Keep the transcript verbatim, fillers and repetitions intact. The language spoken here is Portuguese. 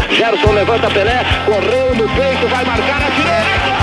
Gerson levanta Pelé, correu no peito, vai marcar a direita.